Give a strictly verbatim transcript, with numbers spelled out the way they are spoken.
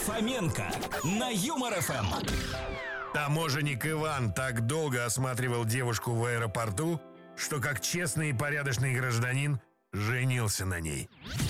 Фоменко на Юмор эф эм. Таможенник Иван так долго осматривал девушку в аэропорту, что как честный и порядочный гражданин женился на ней.